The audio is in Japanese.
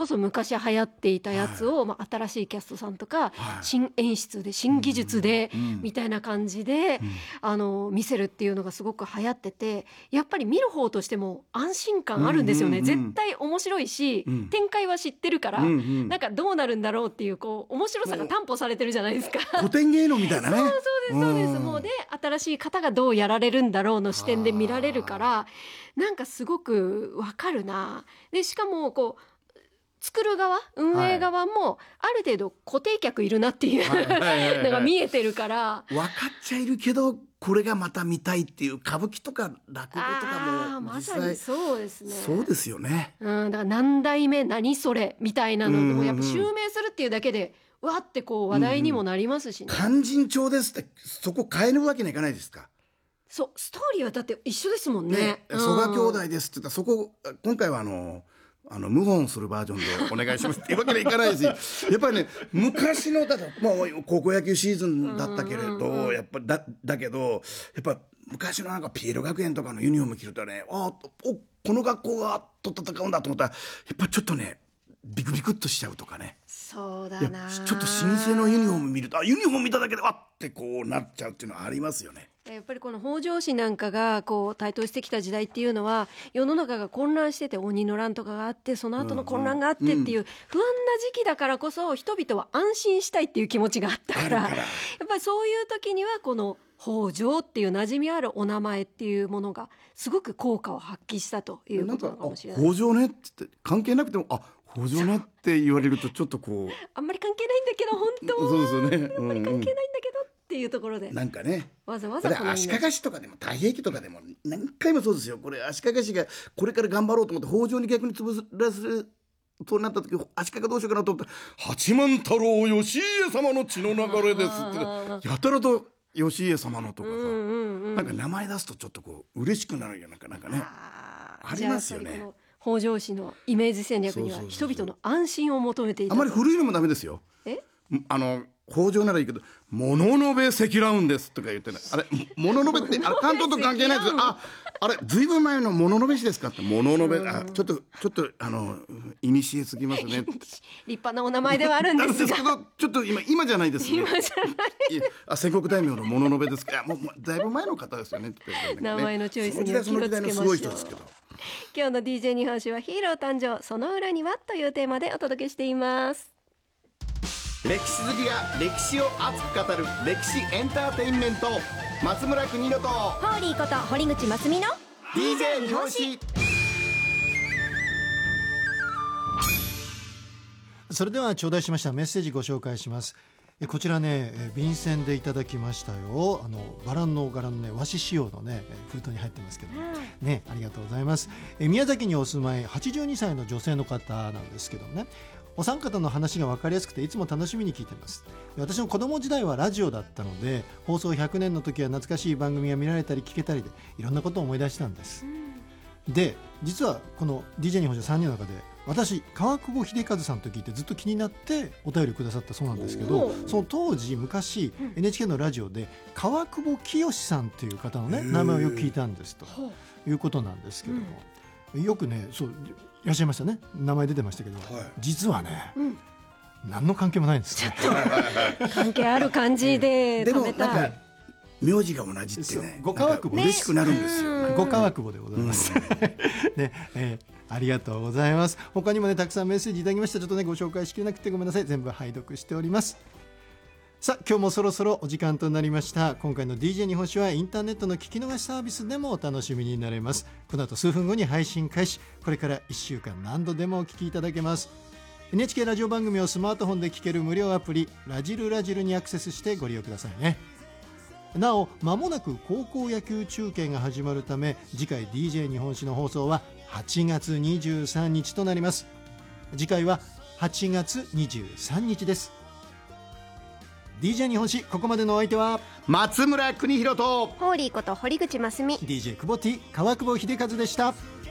そ昔流行っていたやつを、新しいキャストさんとか、新演出で新技術で、みたいな感じで、見せるっていうのがすごく流行ってて、やっぱり見る方としても安心感あるんですよね。絶対面白いし、展開は知ってるから、なんかどうなるんだろうっていう、面白さが担保されてるじゃないですか。 古典芸能みたいなね。 そうです。もうで、新しい方がどうやられるんだろうの視点で見られるから、なんかすごくわかるな。で、しかも作る側、運営側もある程度固定客いるなっていうのが見えてるから。 分かっちゃいるけど、これがまた見たいっていう、歌舞伎とか落語とかもまさにそうですね。 そうですよね。 だから何代目何それみたいなのもやっぱ襲名するっていうだけでわって話題にもなりますしね。 勧進帳ですってそこ変えるわけにはいかないですか。 そう、ストーリーはだって一緒ですもんね。 曽我兄弟ですって言ったら、そこ今回は謀反するバージョンでお願いしますっていうわけにはいかないし、やっぱりね、昔の高校野球シーズンだったけれど、やっぱだけど、やっぱ昔のなんかピエロ学園とかのユニフォーム着るとね、この学校がと戦うんだと思ったら、やっぱちょっとね、ビクビクっとしちゃうとかね。 そうだな。 ちょっと老舗のユニフォーム見ると、ユニフォーム見ただけでわってなっちゃうっていうのはありますよね。 やっぱりこの北条氏なんかが台頭してきた時代っていうのは、世の中が混乱してて、鬼の乱とかがあって、その後の混乱があってっていう不安な時期だからこそ、人々は安心したいっていう気持ちがあったから、やっぱりそういう時にはこの北条っていう馴染みあるお名前っていうものがすごく効果を発揮したということなのかもしれない。 北条ねって関係なくても、北条ねって言われるとちょっとあんまり関係ないんだけど、本当はそうですよね。 あんまり関係ないんだけどっていうところで、 なんかね、 わざわざ足利氏とかでも太平記とかでも何回もそうですよ。これ足利氏がこれから頑張ろうと思って北条に逆に潰らせるとなった時、足利どうしようかなと思ったら、八幡太郎義家様の血の流れですってやたらと義家様のとかさ、なんか名前出すとちょっと嬉しくなるよ、なんかね、ありますよね。 北条氏のイメージ戦略には人々の安心を求めていた。 あまり古いのもダメですよ。北条ならいいけど、物のべ積乱雲ですとか言ってね。あれ、物のべって、関東と関係ないです。あれ、ずいぶん前の物のべ氏ですかって、物のべ、ちょっと、いにしえすぎますね。 立派なお名前ではあるんですが。 ですけど、ちょっと今じゃないですね。 今じゃない。 戦国大名の物のべですか。もう、だいぶ前の方ですよね。 名前のチョイスには気をつけましょう。今日の DJ 日本史はヒーロー誕生、その裏にはというテーマでお届けしています。 歴史好きが歴史を熱く語る歴史エンターテインメント、松村邦洋とホーリーこと堀口真澄の DJ 日本史。 それでは頂戴しましたメッセージご紹介します。こちらね、便箋でいただきましたよ。バラの柄のね、和紙仕様のね、封筒に入ってますけどね、ありがとうございます。宮崎にお住まい82歳の女性の方なんですけどね、お三方の話が分かりやすくていつも楽しみに聞いています。私の子供時代はラジオだったので、放送100年の時は懐かしい番組が見られたり聞けたりで、いろんなことを思い出したんです。で、実はこの DJ 日本史3人の中で、私川久保秀和さんと聞いてずっと気になってお便りくださったそうなんですけど、その当時昔 NHK のラジオで川久保清さんという方のね、名前をよく聞いたんですということなんですけども、よくね、そういらっしゃいましたね、名前出てましたけど、実はね、何の関係もないんですよ。 関係ある感じで食べたい。 名字が同じってね、 ご川久保嬉しくなるんですよ。 ご川久保でございます。ね、ありがとうございます。他にもね、たくさんメッセージいただきました。ちょっとね、ご紹介しきれなくてごめんなさい。全部拝読しております。さあ、今日もそろそろお時間となりました。今回の DJ 日本史はインターネットの聞き逃しサービスでもお楽しみになれます。この後数分後に配信開始。これから1週間何度でもお聞きいただけます。NHK ラジオ番組をスマートフォンで聞ける無料アプリラジルにアクセスしてご利用くださいね。なお、間もなく高校野球中継が始まるため、次回 DJ 日本史の放送は8月23日となります。次回は8月23日です。 DJ 日本史、ここまでのお相手は松村邦洋とホーリーこと堀口真澄、 DJ 久保T、川久保秀和でした。